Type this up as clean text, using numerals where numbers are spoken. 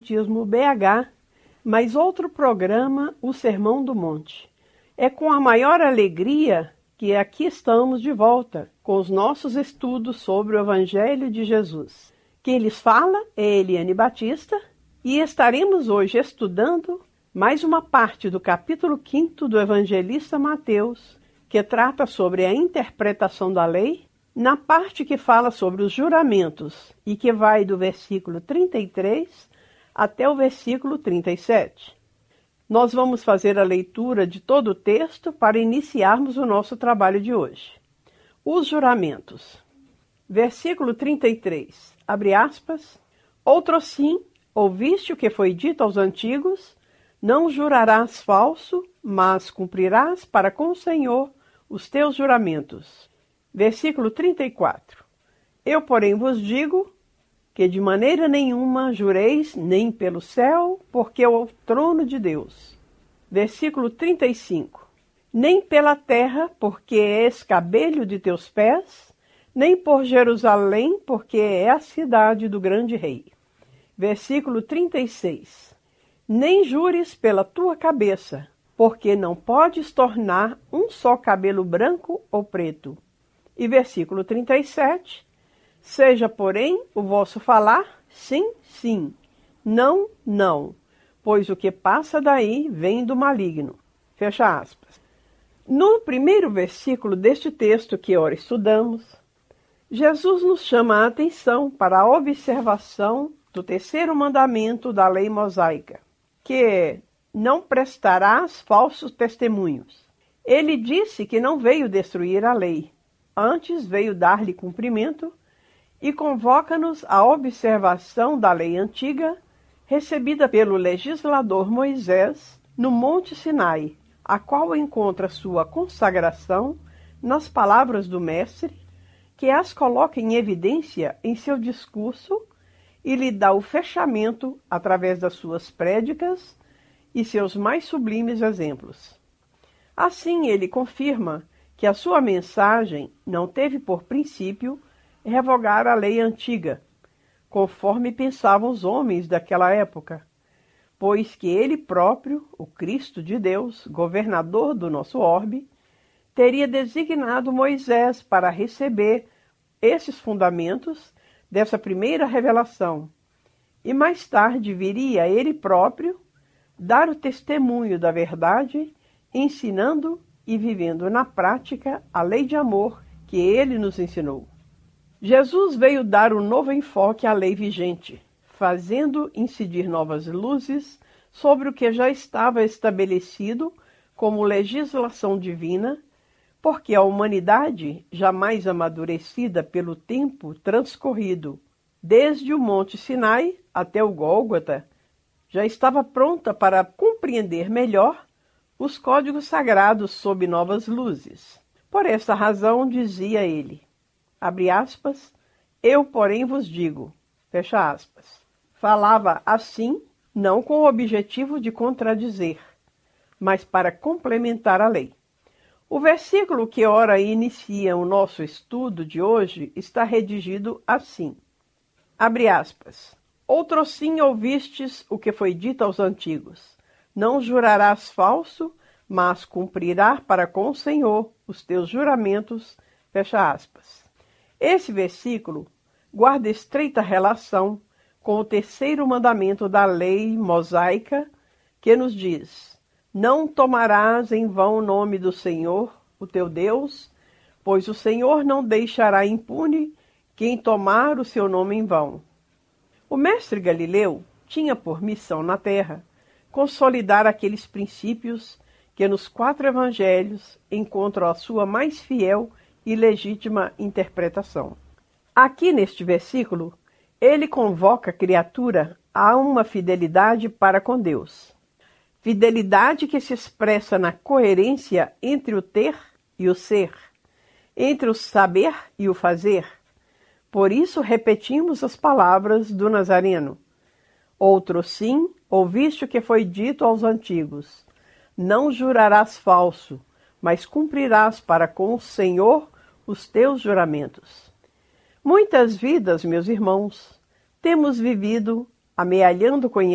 Batismo BH, mais outro programa, o Sermão do Monte. É com a maior alegria que aqui estamos de volta com os nossos estudos sobre o Evangelho de Jesus. Quem lhes fala é Eliane Batista e estaremos hoje estudando mais uma parte do capítulo 5 do Evangelista Mateus, que trata sobre a interpretação da lei, na parte que fala sobre os juramentos e que vai do versículo 33 até o versículo 37. Nós vamos fazer a leitura de todo o texto para iniciarmos o nosso trabalho de hoje. Os juramentos. Versículo 33, abre aspas. Outrosim, ouviste o que foi dito aos antigos, não jurarás falso, mas cumprirás para com o Senhor os teus juramentos. Versículo 34. Eu, porém, vos digo que de maneira nenhuma jureis nem pelo céu, porque é o trono de Deus. Versículo 35. Nem pela terra, porque é escabelho de teus pés, nem por Jerusalém, porque é a cidade do grande rei. Versículo 36. Nem jures pela tua cabeça, porque não podes tornar um só cabelo branco ou preto. E versículo 37. Seja, porém, o vosso falar, sim, sim, não, não, pois o que passa daí vem do maligno. Fecha aspas. No primeiro versículo deste texto que ora estudamos, Jesus nos chama a atenção para a observação do terceiro mandamento da lei mosaica, que é: não prestarás falsos testemunhos. Ele disse que não veio destruir a lei, antes veio dar-lhe cumprimento, e convoca-nos à observação da lei antiga, recebida pelo legislador Moisés no Monte Sinai, a qual encontra sua consagração nas palavras do Mestre, que as coloca em evidência em seu discurso e lhe dá o fechamento através das suas prédicas e seus mais sublimes exemplos. Assim, ele confirma que a sua mensagem não teve por princípio revogar a lei antiga, conforme pensavam os homens daquela época, pois que ele próprio, o Cristo de Deus, governador do nosso orbe, teria designado Moisés para receber esses fundamentos dessa primeira revelação, e mais tarde viria ele próprio dar o testemunho da verdade, ensinando e vivendo na prática a lei de amor que ele nos ensinou. Jesus veio dar um novo enfoque à lei vigente, fazendo incidir novas luzes sobre o que já estava estabelecido como legislação divina, porque a humanidade, jamais amadurecida pelo tempo transcorrido, desde o Monte Sinai até o Gólgota, já estava pronta para compreender melhor os códigos sagrados sob novas luzes. Por essa razão, dizia ele, abre aspas, eu, porém, vos digo, fecha aspas. Falava assim, não com o objetivo de contradizer, mas para complementar a lei. O versículo que ora inicia o nosso estudo de hoje está redigido assim, abre aspas, outrosim ouvistes o que foi dito aos antigos, não jurarás falso, mas cumprirás para com o Senhor os teus juramentos, fecha aspas. Esse versículo guarda estreita relação com o terceiro mandamento da lei mosaica, que nos diz: não tomarás em vão o nome do Senhor, o teu Deus, pois o Senhor não deixará impune quem tomar o seu nome em vão. O mestre Galileu tinha por missão na terra consolidar aqueles princípios que nos 4 evangelhos encontram a sua mais fiel e legítima interpretação. Aqui neste versículo, ele convoca a criatura a uma fidelidade para com Deus. Fidelidade que se expressa na coerência entre o ter e o ser, entre o saber e o fazer. Por isso repetimos as palavras do Nazareno. Outrosim, ouviste o que foi dito aos antigos. Não jurarás falso, mas cumprirás para com o Senhor os teus juramentos. Muitas vidas, meus irmãos, temos vivido amealhando conhecimento